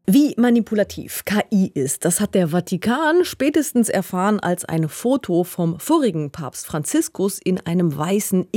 Wie manipulativ KI ist, das hat der Vatikan spätestens erfahren, als ein Foto vom vorigen Papst Franziskus in einem weißen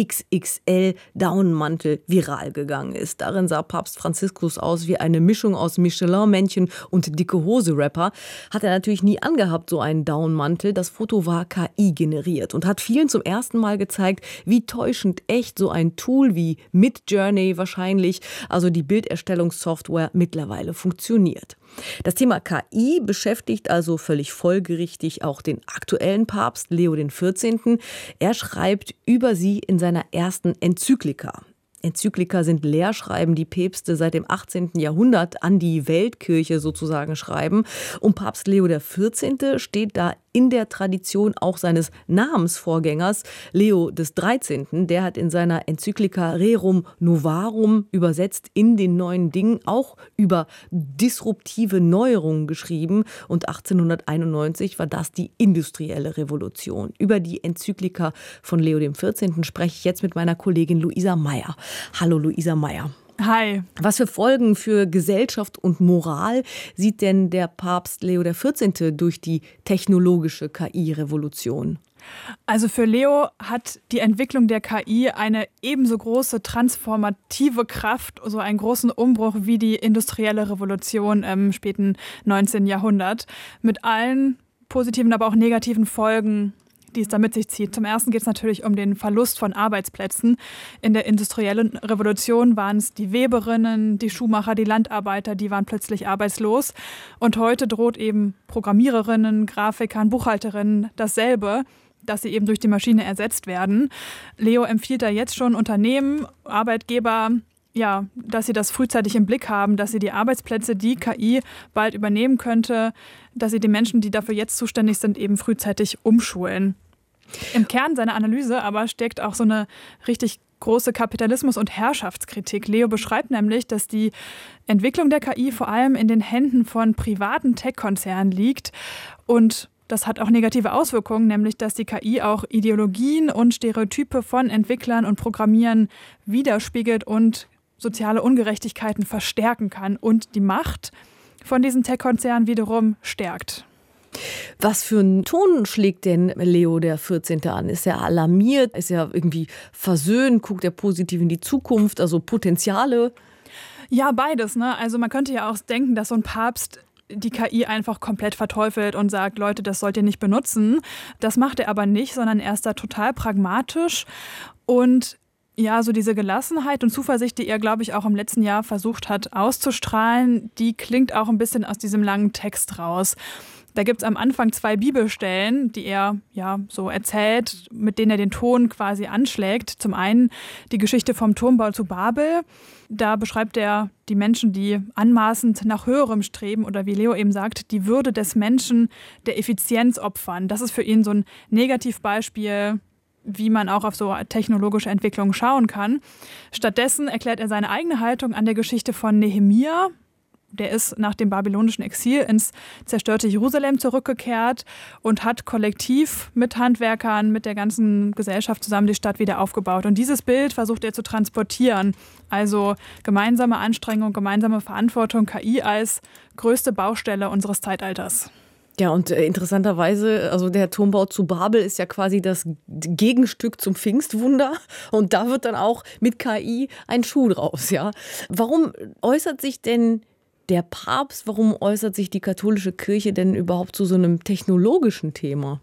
XXL-Daunenmantel viral gegangen ist. Darin sah Papst Franziskus aus wie eine Mischung aus Michelin-Männchen und Dicke-Hose-Rapper. Hat er natürlich nie angehabt, so einen Daunenmantel. Das Foto war KI generiert und hat vielen zum ersten Mal gezeigt, wie täuschend echt so ein Tool wie Midjourney wahrscheinlich, also die Bilderstellungssoftware, mittlerweile funktioniert. Das Thema KI beschäftigt also völlig folgerichtig auch den aktuellen Papst Leo XIV. Er schreibt über sie in seiner ersten Enzyklika. Enzyklika sind Lehrschreiben, die Päpste seit dem 18. Jahrhundert an die Weltkirche sozusagen schreiben. Und Papst Leo XIV. Steht da in der Tradition auch seines Namensvorgängers Leo XIII. Der hat in seiner Enzyklika Rerum Novarum übersetzt in den neuen Dingen auch über disruptive Neuerungen geschrieben. Und 1891 war das die industrielle Revolution. Über die Enzyklika von Leo XIV. Spreche ich jetzt mit meiner Kollegin Luisa Meyer. Hallo Luisa Meyer. Hi. Was für Folgen für Gesellschaft und Moral sieht denn der Papst Leo XIV. Durch die technologische KI-Revolution? Also für Leo hat die Entwicklung der KI eine ebenso große transformative Kraft, so einen großen Umbruch wie die industrielle Revolution im späten 19. Jahrhundert. Mit allen positiven, aber auch negativen Folgen, die es da mit sich zieht. Zum Ersten geht es natürlich um den Verlust von Arbeitsplätzen. In der industriellen Revolution waren es die Weberinnen, die Schuhmacher, die Landarbeiter, die waren plötzlich arbeitslos. Und heute droht eben Programmiererinnen, Grafikern, Buchhalterinnen dasselbe, dass sie eben durch die Maschine ersetzt werden. Leo empfiehlt da jetzt schon Unternehmen, Arbeitgeber, ja, dass sie das frühzeitig im Blick haben, dass sie die Arbeitsplätze, die KI bald übernehmen könnte, dass sie die Menschen, die dafür jetzt zuständig sind, eben frühzeitig umschulen. Im Kern seiner Analyse aber steckt auch so eine richtig große Kapitalismus- und Herrschaftskritik. Leo beschreibt nämlich, dass die Entwicklung der KI vor allem in den Händen von privaten Tech-Konzernen liegt und das hat auch negative Auswirkungen, nämlich dass die KI auch Ideologien und Stereotype von Entwicklern und Programmieren widerspiegelt und soziale Ungerechtigkeiten verstärken kann und die Macht von diesen Tech-Konzernen wiederum stärkt. Was für einen Ton schlägt denn Leo XIV. An? Ist er alarmiert? Ist er irgendwie versöhnt? Guckt er positiv in die Zukunft? Also Potenziale? Ja, beides, ne? Also man könnte ja auch denken, dass so ein Papst die KI einfach komplett verteufelt und sagt, Leute, das sollt ihr nicht benutzen. Das macht er aber nicht, sondern er ist da total pragmatisch und ja, so diese Gelassenheit und Zuversicht, die er, glaube ich, auch im letzten Jahr versucht hat auszustrahlen, die klingt auch ein bisschen aus diesem langen Text raus. Da gibt es am Anfang 2 Bibelstellen, die er ja so erzählt, mit denen er den Ton quasi anschlägt. Zum einen die Geschichte vom Turmbau zu Babel. Da beschreibt er die Menschen, die anmaßend nach Höherem streben oder wie Leo eben sagt, die Würde des Menschen der Effizienz opfern. Das ist für ihn so ein Negativbeispiel, wie man auch auf so technologische Entwicklungen schauen kann. Stattdessen erklärt er seine eigene Haltung an der Geschichte von Nehemia. Der ist nach dem babylonischen Exil ins zerstörte Jerusalem zurückgekehrt und hat kollektiv mit Handwerkern, mit der ganzen Gesellschaft zusammen die Stadt wieder aufgebaut. Und dieses Bild versucht er zu transportieren. Also gemeinsame Anstrengung, gemeinsame Verantwortung, KI als größte Baustelle unseres Zeitalters. Ja, und interessanterweise, also der Turmbau zu Babel ist ja quasi das Gegenstück zum Pfingstwunder. Und da wird dann auch mit KI ein Schuh draus, ja. Warum äußert sich denn der Papst, warum äußert sich die katholische Kirche denn überhaupt zu so einem technologischen Thema?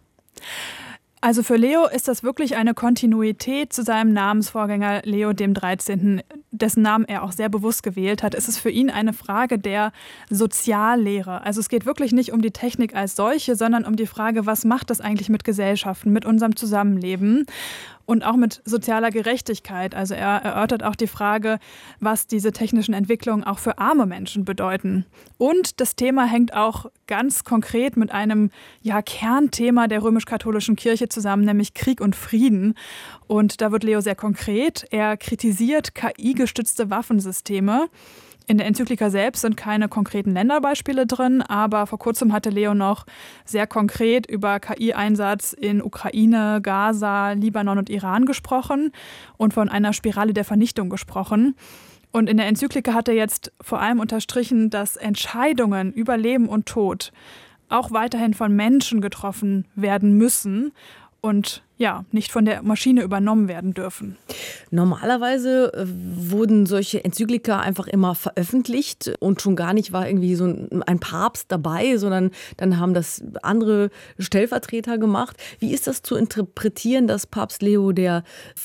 Also für Leo ist das wirklich eine Kontinuität zu seinem Namensvorgänger Leo XIII., dessen Namen er auch sehr bewusst gewählt hat. Es ist für ihn eine Frage der Soziallehre. Also es geht wirklich nicht um die Technik als solche, sondern um die Frage, was macht das eigentlich mit Gesellschaften, mit unserem Zusammenleben? Und auch mit sozialer Gerechtigkeit. Also er erörtert auch die Frage, was diese technischen Entwicklungen auch für arme Menschen bedeuten. Und das Thema hängt auch ganz konkret mit einem Kernthema der römisch-katholischen Kirche zusammen, nämlich Krieg und Frieden. Und da wird Leo sehr konkret. Er kritisiert KI-gestützte Waffensysteme. In der Enzyklika selbst sind keine konkreten Länderbeispiele drin, aber vor kurzem hatte Leo noch sehr konkret über KI-Einsatz in Ukraine, Gaza, Libanon und Iran gesprochen und von einer Spirale der Vernichtung gesprochen. Und in der Enzyklika hat er jetzt vor allem unterstrichen, dass Entscheidungen über Leben und Tod auch weiterhin von Menschen getroffen werden müssen und ja, nicht von der Maschine übernommen werden dürfen. Normalerweise wurden solche Enzyklika einfach immer veröffentlicht und schon gar nicht war irgendwie so ein Papst dabei, sondern dann haben das andere Stellvertreter gemacht. Wie ist das zu interpretieren, dass Papst Leo der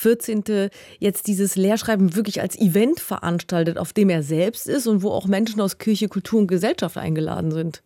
14. jetzt dieses Lehrschreiben wirklich als Event veranstaltet, auf dem er selbst ist und wo auch Menschen aus Kirche, Kultur und Gesellschaft eingeladen sind?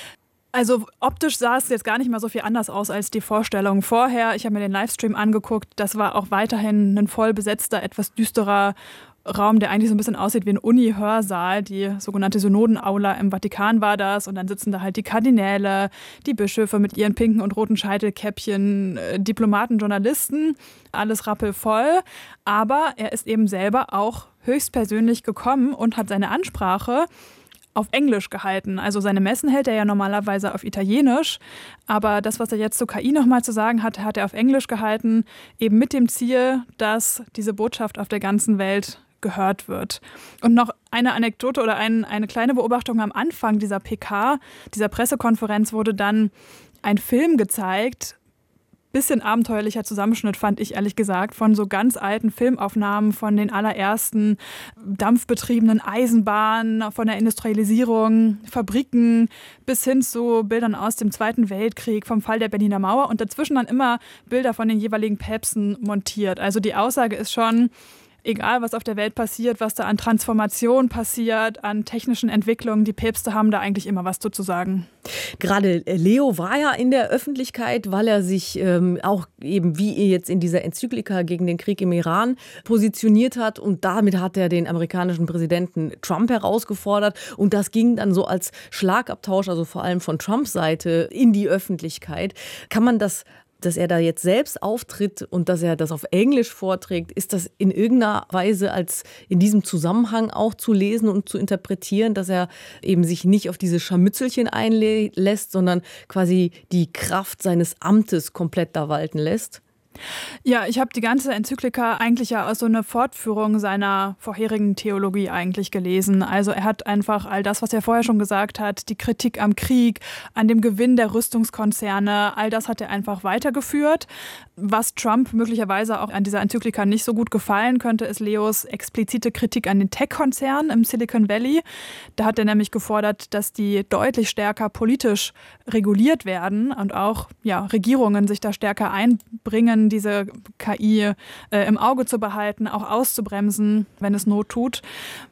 Also optisch sah es jetzt gar nicht mal so viel anders aus als die Vorstellung vorher. Ich habe mir den Livestream angeguckt. Das war auch weiterhin ein voll besetzter, etwas düsterer Raum, der eigentlich so ein bisschen aussieht wie ein Uni-Hörsaal. Die sogenannte Synodenaula im Vatikan war das. Und dann sitzen da halt die Kardinäle, die Bischöfe mit ihren pinken und roten Scheitelkäppchen, Diplomaten, Journalisten. Alles rappelvoll. Aber er ist eben selber auch höchstpersönlich gekommen und hat seine Ansprache auf Englisch gehalten. Also seine Messen hält er ja normalerweise auf Italienisch, aber das, was er jetzt zur KI nochmal zu sagen hat, hat er auf Englisch gehalten, eben mit dem Ziel, dass diese Botschaft auf der ganzen Welt gehört wird. Und noch eine Anekdote oder eine kleine Beobachtung am Anfang dieser PK, dieser Pressekonferenz, wurde dann ein Film gezeigt, bisschen abenteuerlicher Zusammenschnitt, fand ich ehrlich gesagt, von so ganz alten Filmaufnahmen von den allerersten dampfbetriebenen Eisenbahnen, von der Industrialisierung, Fabriken bis hin zu Bildern aus dem Zweiten Weltkrieg, vom Fall der Berliner Mauer und dazwischen dann immer Bilder von den jeweiligen Päpsten montiert. Also die Aussage ist schon, egal was auf der Welt passiert, was da an Transformation passiert, an technischen Entwicklungen, die Päpste haben da eigentlich immer was zu sagen. Gerade Leo war ja in der Öffentlichkeit, weil er sich auch eben wie jetzt in dieser Enzyklika gegen den Krieg im Iran positioniert hat und damit hat er den amerikanischen Präsidenten Trump herausgefordert und das ging dann so als Schlagabtausch, also vor allem von Trumps Seite, in die Öffentlichkeit. Kann man das, dass er da jetzt selbst auftritt und dass er das auf Englisch vorträgt, ist das in irgendeiner Weise als in diesem Zusammenhang auch zu lesen und zu interpretieren, dass er eben sich nicht auf diese Scharmützelchen einlässt, sondern quasi die Kraft seines Amtes komplett da walten lässt? Ja, ich habe die ganze Enzyklika eigentlich ja als so eine Fortführung seiner vorherigen Theologie eigentlich gelesen. Also er hat einfach all das, was er vorher schon gesagt hat, die Kritik am Krieg, an dem Gewinn der Rüstungskonzerne, all das hat er einfach weitergeführt. Was Trump möglicherweise auch an dieser Enzyklika nicht so gut gefallen könnte, ist Leos explizite Kritik an den Tech-Konzernen im Silicon Valley. Da hat er nämlich gefordert, dass die deutlich stärker politisch reguliert werden und auch Regierungen sich da stärker einbringen, diese KI im Auge zu behalten, auch auszubremsen, wenn es Not tut.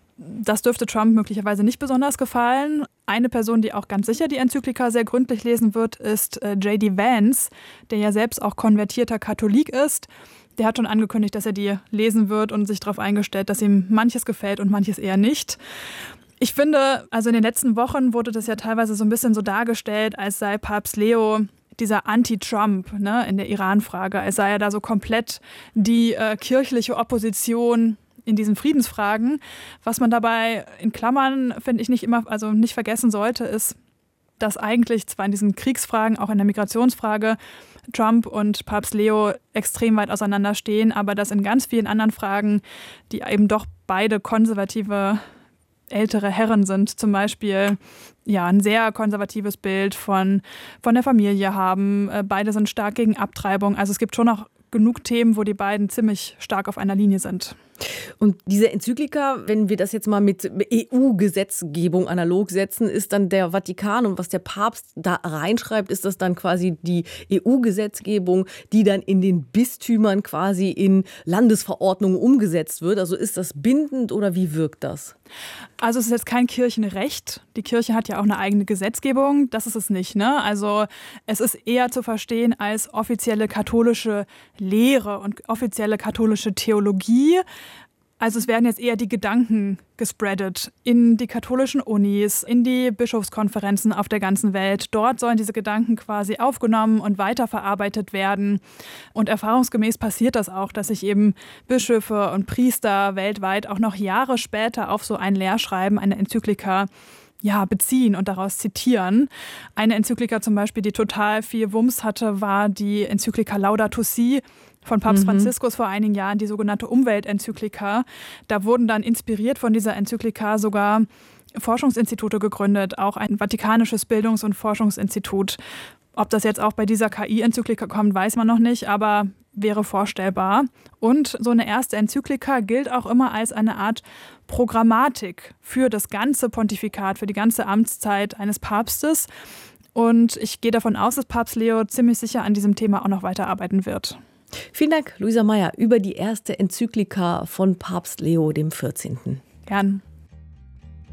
Das dürfte Trump möglicherweise nicht besonders gefallen. Eine Person, die auch ganz sicher die Enzyklika sehr gründlich lesen wird, ist J.D. Vance, der ja selbst auch konvertierter Katholik ist. Der hat schon angekündigt, dass er die lesen wird und sich darauf eingestellt, dass ihm manches gefällt und manches eher nicht. Ich finde, also in den letzten Wochen wurde das ja teilweise so ein bisschen so dargestellt, als sei Papst Leo dieser Anti-Trump, ne, in der Iran-Frage, als sei er da so komplett die kirchliche Opposition in diesen Friedensfragen. Was man dabei in Klammern, finde ich, nicht vergessen sollte, ist, dass eigentlich zwar in diesen Kriegsfragen, auch in der Migrationsfrage, Trump und Papst Leo extrem weit auseinanderstehen, aber dass in ganz vielen anderen Fragen, die eben doch beide konservative ältere Herren sind, zum Beispiel ein sehr konservatives Bild von der Familie haben. Beide sind stark gegen Abtreibung. Also es gibt schon noch genug Themen, wo die beiden ziemlich stark auf einer Linie sind. Und diese Enzyklika, wenn wir das jetzt mal mit EU-Gesetzgebung analog setzen, ist dann der Vatikan und was der Papst da reinschreibt, ist das dann quasi die EU-Gesetzgebung, die dann in den Bistümern quasi in Landesverordnungen umgesetzt wird. Also ist das bindend oder wie wirkt das? Also es ist jetzt kein Kirchenrecht. Die Kirche hat ja auch eine eigene Gesetzgebung. Das ist es nicht, ne? Also es ist eher zu verstehen als offizielle katholische Lehre und offizielle katholische Theologie. Also es werden jetzt eher die Gedanken gespreadet in die katholischen Unis, in die Bischofskonferenzen auf der ganzen Welt. Dort sollen diese Gedanken quasi aufgenommen und weiterverarbeitet werden. Und erfahrungsgemäß passiert das auch, dass sich eben Bischöfe und Priester weltweit auch noch Jahre später auf so ein Lehrschreiben, eine Enzyklika, beziehen und daraus zitieren. Eine Enzyklika zum Beispiel, die total viel Wumms hatte, war die Enzyklika Laudato Si, von Papst Franziskus vor einigen Jahren, die sogenannte Umweltenzyklika. Da wurden dann inspiriert von dieser Enzyklika sogar Forschungsinstitute gegründet, auch ein vatikanisches Bildungs- und Forschungsinstitut. Ob das jetzt auch bei dieser KI-Enzyklika kommt, weiß man noch nicht, aber wäre vorstellbar. Und so eine erste Enzyklika gilt auch immer als eine Art Programmatik für das ganze Pontifikat, für die ganze Amtszeit eines Papstes. Und ich gehe davon aus, dass Papst Leo ziemlich sicher an diesem Thema auch noch weiterarbeiten wird. Vielen Dank, Luisa Meyer, über die erste Enzyklika von Papst Leo XIV. Gern.